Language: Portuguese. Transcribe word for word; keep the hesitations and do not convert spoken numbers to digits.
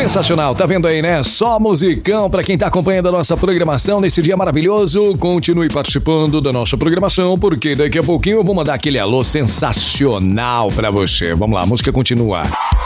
Sensacional, tá vendo aí, né? Só musicão pra quem tá acompanhando a nossa programação nesse dia maravilhoso. Continue participando da nossa programação, porque daqui a pouquinho eu vou mandar aquele alô sensacional pra você. Vamos lá, a música continua.